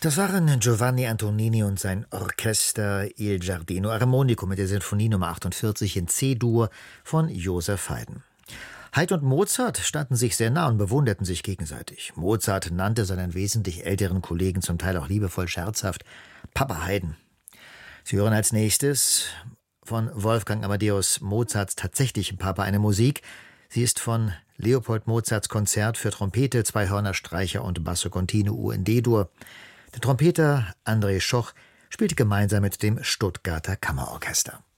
Das waren Giovanni Antonini und sein Orchester Il Giardino Armonico mit der Sinfonie Nummer 48 in C-Dur von Joseph Haydn. Haydn und Mozart standen sich sehr nah und bewunderten sich gegenseitig. Mozart nannte seinen wesentlich älteren Kollegen zum Teil auch liebevoll scherzhaft Papa Haydn. Sie hören als nächstes von Wolfgang Amadeus Mozarts tatsächlichem Papa eine Musik. Sie ist von Leopold Mozarts Konzert für Trompete, Zweihörnerstreicher und Basso Continuo in D-Dur. Der Trompeter André Schoch spielte gemeinsam mit dem Stuttgarter Kammerorchester.